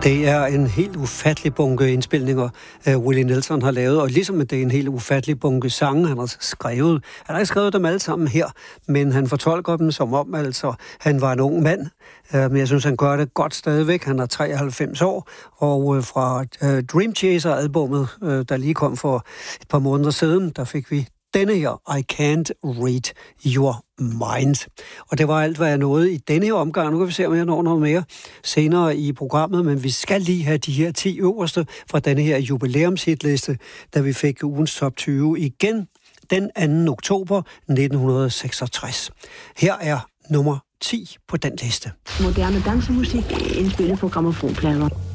Det er en helt ufattelig bunke indspilninger, Willie Nelson har lavet, og ligesom det er en helt ufattelig bunke sange, han har skrevet. Han har ikke skrevet dem alle sammen her, men han fortolker dem som om, altså, han var en ung mand. Men jeg synes, han gør det godt stadigvæk. Han er 93 år, og fra Dream Chaser-albummet, der lige kom for et par måneder siden, der fik vi denne her, I Can't Read Your Mind. Og det var alt, hvad jeg nåede i denne her omgang. Nu kan vi se, om jeg når noget mere senere i programmet, men vi skal lige have de her 10 øverste fra denne her jubilæumshitliste, da vi fik ugens top 20 igen den 2. oktober 1966. Her er nummer 10 på den liste. Moderne dansemusik indspillet på grammofonplader.